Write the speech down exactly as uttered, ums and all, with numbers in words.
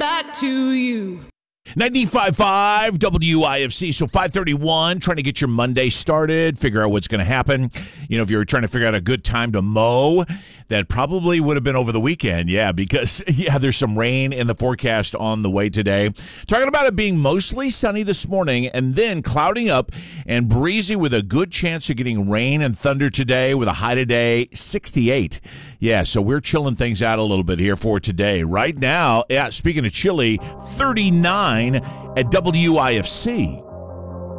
back to you. ninety-five point five W I F C. So five thirty-one, trying to get your Monday started, figure out what's going to happen. You know, if you were trying to figure out a good time to mow, that probably would have been over the weekend. Yeah, because, yeah, there's some rain in the forecast on the way today. Talking about it being mostly sunny this morning and then clouding up and breezy with a good chance of getting rain and thunder today with a high today, sixty-eight. Yeah, so we're chilling things out a little bit here for today. Right now, yeah, speaking of chilly, thirty-nine at W I F C.